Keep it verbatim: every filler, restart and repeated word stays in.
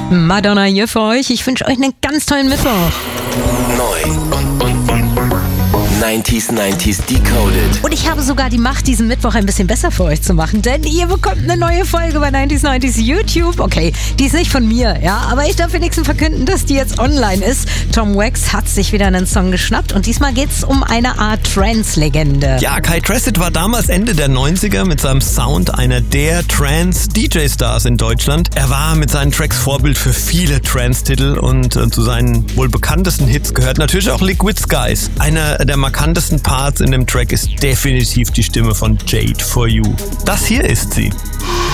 Madonna hier für euch. Ich wünsche euch einen ganz tollen Mittwoch. Neu. neunziger neunziger Decoded. Und ich habe sogar die Macht, diesen Mittwoch ein bisschen besser für euch zu machen, denn ihr bekommt eine neue Folge bei neunziger neunziger YouTube. Okay, die ist nicht von mir, ja, aber ich darf wenigstens verkünden, dass die jetzt online ist. Tom Wax hat sich wieder einen Song geschnappt und diesmal geht's um eine Art Trance-Legende. Ja, Kai Tracid war damals Ende der neunziger mit seinem Sound einer der Trance-D J-Stars in Deutschland. Er war mit seinen Tracks Vorbild für viele Trance-Titel und äh, zu seinen wohl bekanntesten Hits gehört natürlich auch Liquid Skies. Einer der markantesten Parts in dem Track ist definitiv die Stimme von Jade For You. Das hier ist sie.